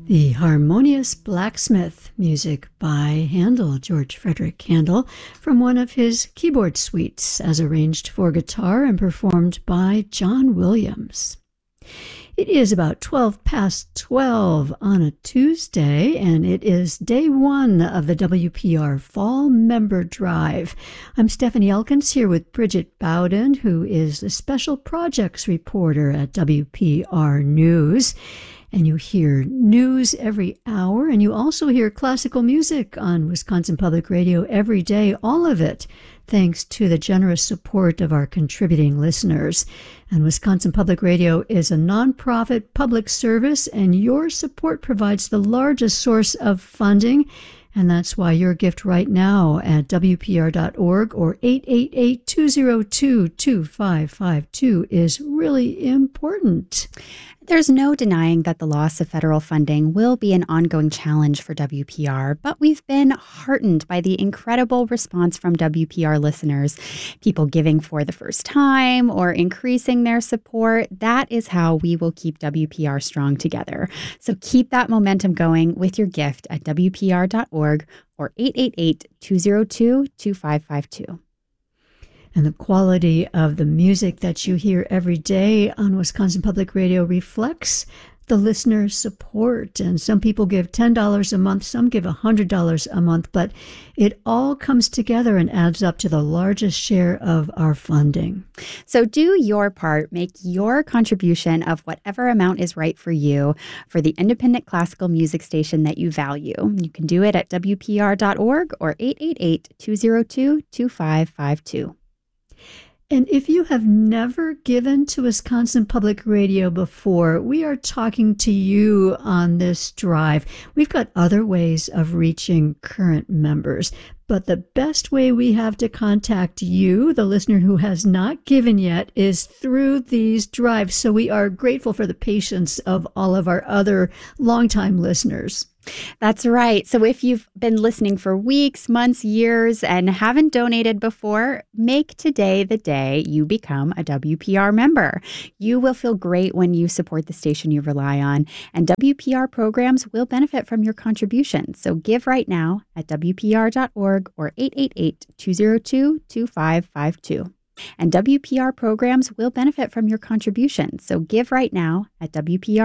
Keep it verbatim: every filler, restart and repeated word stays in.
The Harmonious Blacksmith, music by Handel, George Frederick Handel, from one of his keyboard suites as arranged for guitar and performed by John Williams. It is about twelve past twelve on a Tuesday, and it is day one of the W P R Fall Member Drive. I'm Stephanie Elkins here with Bridget Bowden, who is the Special Projects Reporter at W P R News. And you hear news every hour, and you also hear classical music on Wisconsin Public Radio every day, all of it thanks to the generous support of our contributing listeners. And Wisconsin Public Radio is a nonprofit public service, and your support provides the largest source of funding. And that's why your gift right now at W P R dot org or eight eight eight, two zero two, two five five two is really important. There's no denying that the loss of federal funding will be an ongoing challenge for W P R, but we've been heartened by the incredible response from W P R listeners, people giving for the first time or increasing their support. That is how we will keep W P R strong together. So keep that momentum going with your gift at W P R dot org or eight eight eight, two zero two, two five five two. And the quality of the music that you hear every day on Wisconsin Public Radio reflects the listener support. And some people give ten dollars a month, some give one hundred dollars a month, but it all comes together and adds up to the largest share of our funding. So do your part. Make your contribution of whatever amount is right for you for the independent classical music station that you value. You can do it at W P R dot org or eight eight eight, two zero two, two five five two. And if you have never given to Wisconsin Public Radio before, we are talking to you on this drive. We've got other ways of reaching current members, but the best way we have to contact you, the listener who has not given yet, is through these drives. So we are grateful for the patience of all of our other longtime listeners. That's right. So if you've been listening for weeks, months, years, and haven't donated before, make today the day you become a W P R member. You will feel great when you support the station you rely on, and W P R programs will benefit from your contributions. So give right now at W P R dot org or eight eight eight, two zero two, two five five two. And W P R programs will benefit from your contributions. So give right now at W P R